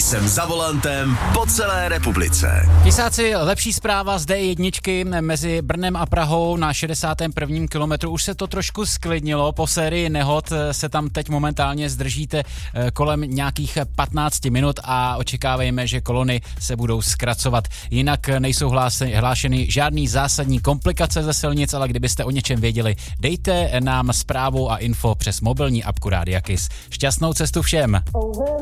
Jsem za volantem po celé republice. Tisáci, lepší zpráva z D1 mezi Brnem a Prahou na 61. kilometru. Už se to trošku sklidnilo, po sérii nehod se tam teď momentálně zdržíte kolem nějakých 15 minut a očekávejme, že kolony se budou zkracovat. Jinak nejsou hlášeny žádný zásadní komplikace ze silnic, ale kdybyste o něčem věděli, dejte nám zprávu a info přes mobilní apku Rádia Kiss. Šťastnou cestu všem!